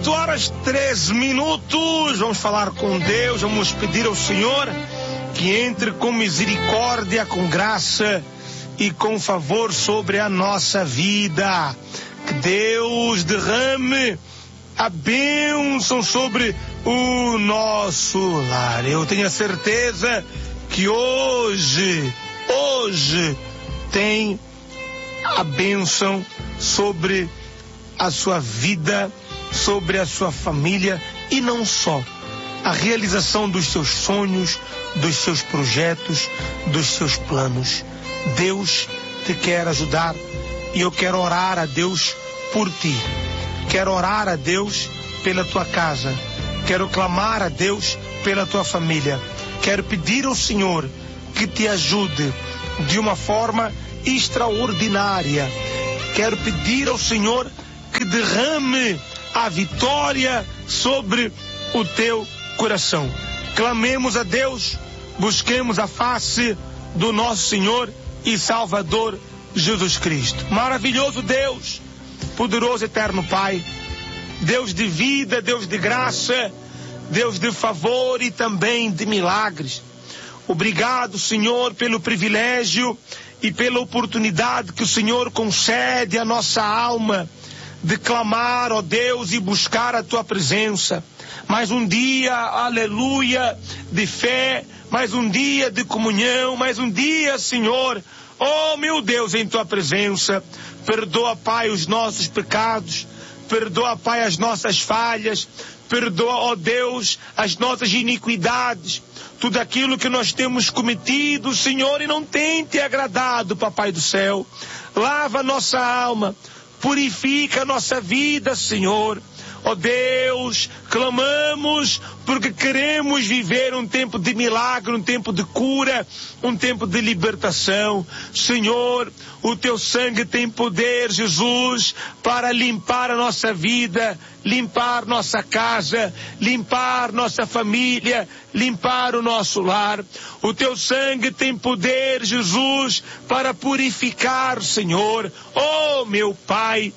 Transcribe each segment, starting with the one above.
8h13. Vamos falar com Deus, vamos pedir ao Senhor que entre com misericórdia, com graça e com favor sobre a nossa vida. Que Deus derrame a bênção sobre o nosso lar. Eu tenho a certeza que hoje tem a bênção sobre a sua vida, sobre a sua família, e não só. A realização dos seus sonhos, dos seus projetos, dos seus planos. Deus te quer ajudar e eu quero orar a Deus por ti. Quero orar a Deus pela tua casa. Quero clamar a Deus pela tua família. Quero pedir ao Senhor que te ajude de uma forma extraordinária. Quero pedir ao Senhor que derrame a vitória sobre o teu coração. Clamemos a Deus, busquemos a face do nosso Senhor e Salvador Jesus Cristo. Maravilhoso Deus, poderoso eterno Pai, Deus de vida, Deus de graça, Deus de favor e também de milagres. Obrigado, Senhor, pelo privilégio e pela oportunidade que o Senhor concede à nossa alma de clamar, ó Deus, e buscar a tua presença. Mais um dia, aleluia, de fé, mais um dia de comunhão, mais um dia, Senhor, oh meu Deus, em tua presença. Perdoa, Pai, os nossos pecados, perdoa, Pai, as nossas falhas, perdoa, ó Deus, as nossas iniquidades, tudo aquilo que nós temos cometido, Senhor, e não tem te agradado, Papai do céu. Lava a nossa alma, purifica a nossa vida, Senhor. Ó Deus, clamamos porque queremos viver um tempo de milagre, um tempo de cura, um tempo de libertação. Senhor, o teu sangue tem poder, Jesus, para limpar a nossa vida, limpar nossa casa, limpar nossa família, limpar o nosso lar. O teu sangue tem poder, Jesus, para purificar, Senhor. Oh, meu Pai,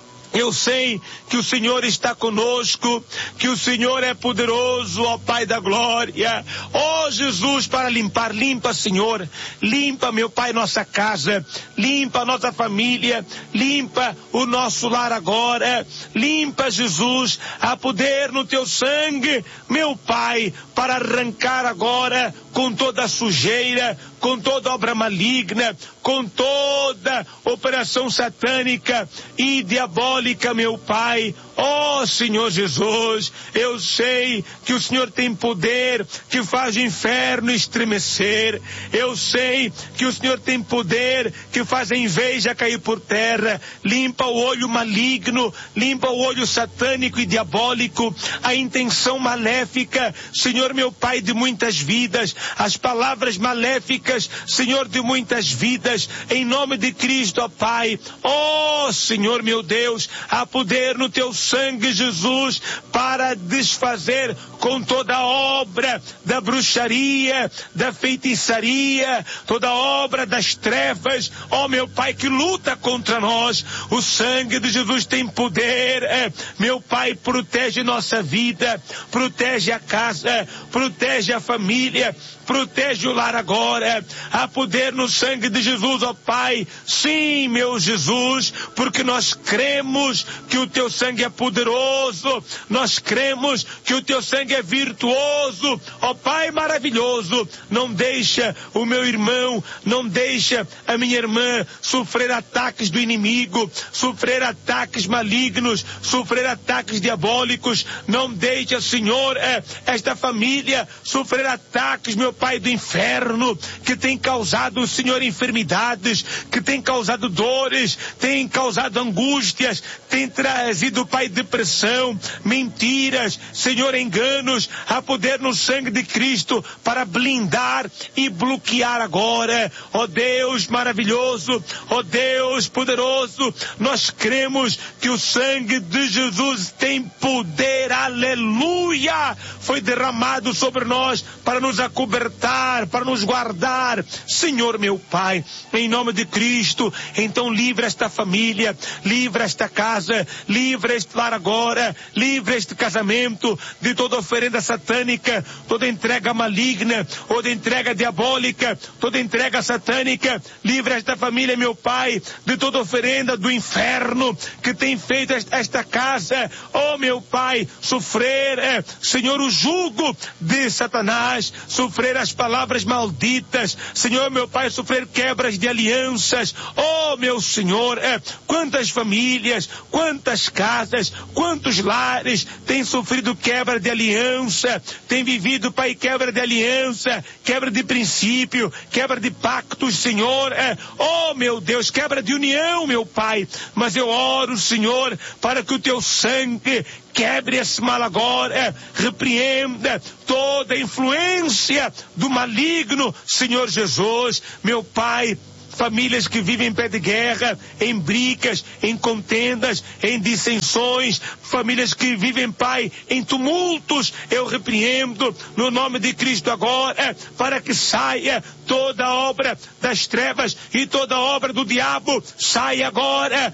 eu sei que o Senhor está conosco, que o Senhor é poderoso, ó Pai da glória. Ó Jesus, para limpar, limpa, Senhor. Limpa, meu Pai, nossa casa. Limpa a nossa família. Limpa o nosso lar agora. Limpa, Jesus, a poder no teu sangue, meu Pai, para arrancar agora com toda a sujeira, com toda obra maligna, com toda operação satânica e diabólica, meu Pai. Oh, Senhor Jesus, eu sei que o Senhor tem poder que faz o inferno estremecer. Eu sei que o Senhor tem poder que faz a inveja cair por terra. Limpa o olho maligno, limpa o olho satânico e diabólico, a intenção maléfica, Senhor, meu Pai, de muitas vidas, as palavras maléficas, Senhor, de muitas vidas, em nome de Cristo, ó Pai. Oh, Senhor, meu Deus, há poder no teu sangue, Jesus, para desfazer com toda a obra da bruxaria, da feitiçaria, toda a obra das trevas, ó meu Pai, que luta contra nós. O sangue de Jesus tem poder, meu Pai, protege nossa vida, protege a casa, protege a família, protege o lar agora. Há poder no sangue de Jesus, ó Pai. Sim, meu Jesus, porque nós cremos que o teu sangue é poderoso, nós cremos que o teu sangue é virtuoso, ó Pai maravilhoso. Não deixa o meu irmão, não deixa a minha irmã sofrer ataques do inimigo, sofrer ataques malignos, sofrer ataques diabólicos. Não deixa, Senhor, esta família sofrer ataques, meu Pai, do inferno, que tem causado, Senhor, enfermidades, que tem causado dores, tem causado angústias, tem trazido, Pai, depressão, mentiras, Senhor, enganos. Há poder no sangue de Cristo para blindar e bloquear agora. Ó Deus maravilhoso, ó Deus poderoso, nós cremos que o sangue de Jesus tem poder, aleluia, foi derramado sobre nós para nos acobertar libertar, para nos guardar, Senhor meu Pai, em nome de Cristo. Então livra esta família, livra esta casa, livra este lar agora, livra este casamento de toda oferenda satânica, toda entrega maligna, toda entrega diabólica, toda entrega satânica. Livra esta família, meu Pai, de toda oferenda do inferno que tem feito esta casa, oh meu Pai, sofrer, Senhor, o jugo de Satanás, sofrer as palavras malditas, Senhor meu Pai, sofrer quebras de alianças, oh meu Senhor, quantas famílias, quantas casas, quantos lares têm sofrido quebra de aliança, têm vivido, Pai, quebra de aliança, quebra de princípio, quebra de pactos, Senhor, oh meu Deus, quebra de união, meu Pai. Mas eu oro, Senhor, para que o teu sangue quebre esse mal agora, repreenda toda a influência do maligno, Senhor Jesus, meu Pai. Famílias que vivem em pé de guerra, em brigas, em contendas, em dissensões, famílias que vivem, Pai, em tumultos, eu repreendo no nome de Cristo agora, para que saia toda obra das trevas e toda obra do diabo, sai agora,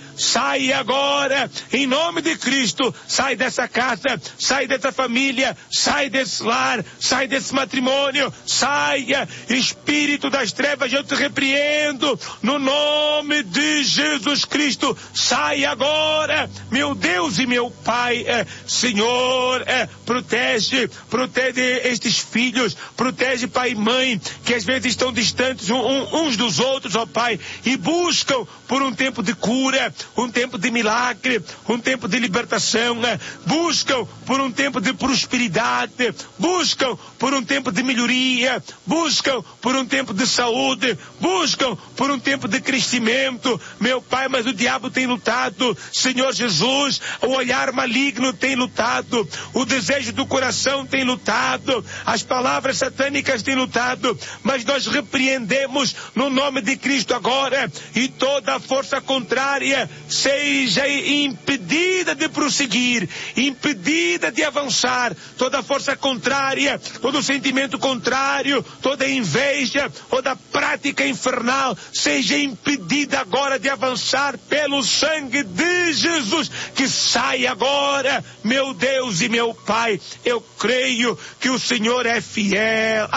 em nome de Cristo, sai dessa casa, sai dessa família, sai desse lar, sai desse matrimônio, saia, espírito das trevas, eu te repreendo, no nome de Jesus Cristo, sai agora, meu Deus e meu Pai, Senhor, protege estes filhos, protege pai e mãe, que às vezes estão distantes uns dos outros, ó Pai, e buscam por um tempo de cura, um tempo de milagre, um tempo de libertação, buscam por um tempo de prosperidade, buscam por um tempo de melhoria, buscam por um tempo de saúde, buscam por um tempo de crescimento, meu Pai, mas o diabo tem lutado, Senhor Jesus, o olhar maligno tem lutado, o desejo do coração tem lutado, as palavras satânicas têm lutado, mas nós repreendemos no nome de Cristo agora, e toda a força contrária seja impedida de prosseguir, impedida de avançar, toda a força contrária, todo sentimento contrário, toda inveja, toda prática infernal, seja impedida agora de avançar pelo sangue de Jesus, que sai agora, meu Deus e meu Pai. Eu creio que o Senhor é fiel,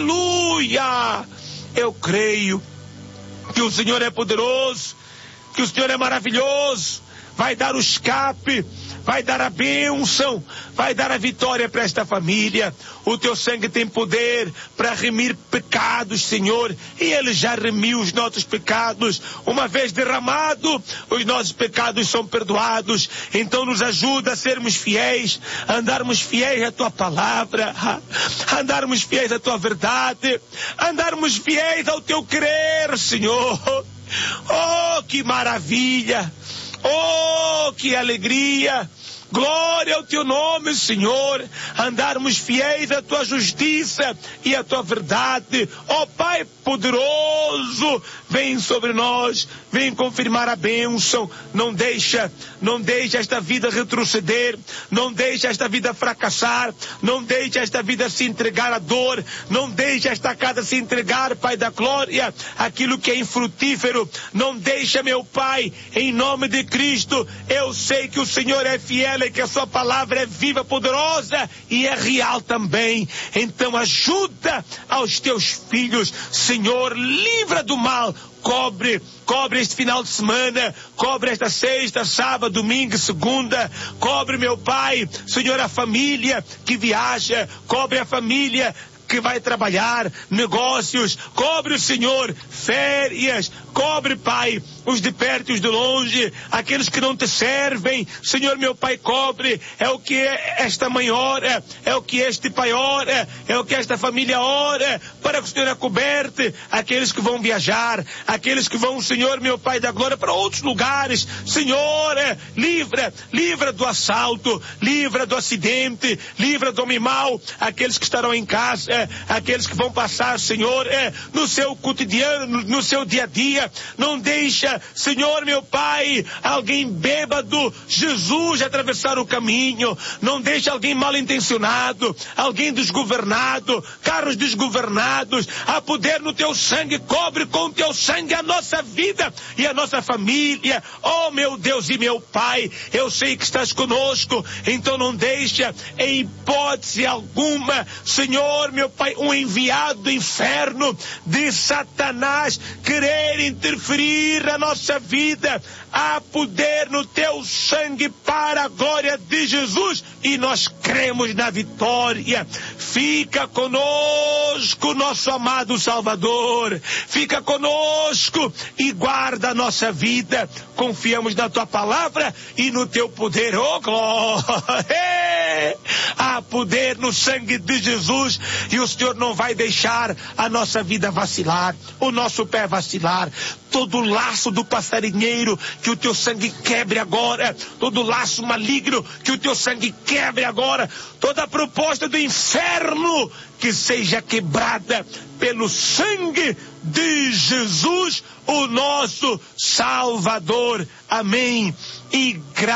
aleluia, eu creio que o Senhor é poderoso, que o Senhor é maravilhoso, vai dar o escape, vai dar a bênção, vai dar a vitória para esta família. O teu sangue tem poder para remir pecados, Senhor, e Ele já remiu os nossos pecados. Uma vez derramado, os nossos pecados são perdoados. Então nos ajuda a sermos fiéis, a andarmos fiéis à Tua palavra, a andarmos fiéis à Tua verdade, a andarmos fiéis ao Teu querer, Senhor. Oh, que maravilha! Oh, que alegria! Glória ao teu nome, Senhor, andarmos fiéis à tua justiça e à tua verdade. Ó Pai poderoso, vem sobre nós, vem confirmar a bênção. Não deixa esta vida retroceder, não deixa esta vida fracassar, não deixa esta vida se entregar à dor, não deixa esta casa se entregar, Pai da glória, aquilo que é infrutífero. Não deixa, meu Pai, em nome de Cristo. Eu sei que o Senhor é fiel, que a sua palavra é viva, poderosa e é real também. Então ajuda aos teus filhos, Senhor, livra do mal, cobre este final de semana, cobre esta sexta, sábado, domingo, segunda, cobre, meu Pai, Senhor, a família que viaja, cobre a família que vai trabalhar, negócios, cobre o Senhor, férias, cobre, Pai, os de perto e os de longe, aqueles que não te servem, Senhor, meu Pai, cobre. É o que esta mãe ora, é o que este pai ora, é o que esta família ora, para que o Senhor acoberte aqueles que vão viajar, aqueles que vão, Senhor, meu Pai da glória, para outros lugares. Senhor, livra do assalto, livra do acidente, livra do homem mau, aqueles que estarão em casa, aqueles que vão passar, Senhor, no seu cotidiano, no seu dia a dia. Não deixa deixa, Senhor meu Pai, alguém bêbado, Jesus, atravessar o caminho. Não deixa alguém mal intencionado, alguém desgovernado, carros desgovernados. Há poder no teu sangue, cobre com o teu sangue a nossa vida e a nossa família. Oh meu Deus e meu Pai, eu sei que estás conosco, então não deixa em hipótese alguma, Senhor meu Pai, um enviado do inferno, de Satanás, querer interferir na nossa vida. Há poder no teu sangue para a glória de Jesus e nós cremos na vitória. Fica conosco, nosso amado Salvador. Fica conosco e guarda a nossa vida. Confiamos na tua palavra e no teu poder. Oh glória! Há poder no sangue de Jesus e o Senhor não vai deixar a nossa vida vacilar, o nosso pé vacilar. Todo laço do passarinheiro, que o teu sangue quebre agora. Todo laço maligno, que o teu sangue quebre agora. Toda proposta do inferno, que seja quebrada pelo sangue de Jesus, o nosso Salvador. Amém. E